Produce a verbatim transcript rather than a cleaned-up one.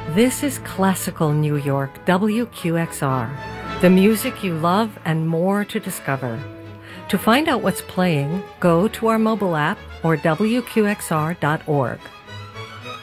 This is classical New York, W Q X R. The music you love and more to discover. To find out what's playing, go to our mobile app or W Q X R dot org.